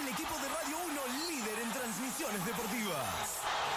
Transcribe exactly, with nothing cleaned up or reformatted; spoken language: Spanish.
el equipo de Radio uno líder en transmisiones deportivas.